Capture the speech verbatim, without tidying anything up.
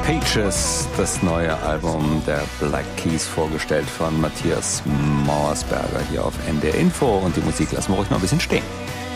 Pages, das neue Album der Black Keys, vorgestellt von Matthias Mauersberger hier auf N D R Info. Und die Musik lassen wir ruhig noch ein bisschen stehen.